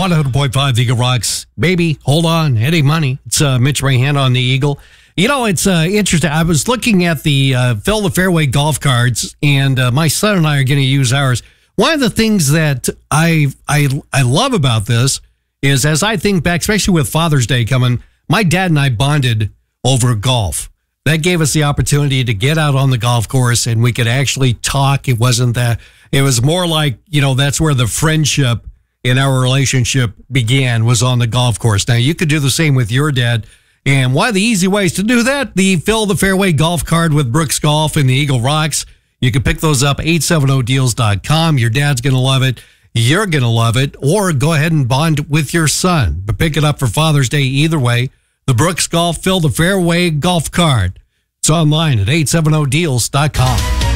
100.5 The Eagle Rocks. Baby, hold on. Eddie Money. It's Mitch Rahan on the Eagle. You know, it's interesting. I was looking at the Fill the Fairway golf cards, and my son and I are going to use ours. One of the things that I love about this is, as I think back, especially with Father's Day coming, my dad and I bonded over golf. That gave us the opportunity to get out on the golf course and we could actually talk. It wasn't that. It was more like, you know, that's where the friendship in our relationship began, was on the golf course. Now, you could do the same with your dad. And one of the easy ways to do that, the Fill the Fairway golf card with Brooks Golf and the Eagle Rocks. You can pick those up, 870deals.com. Your dad's going to love it. You're going to love it. Or go ahead and bond with your son. But pick it up for Father's Day either way. The Brooks Golf Fill the Fairway golf card. It's online at 870deals.com.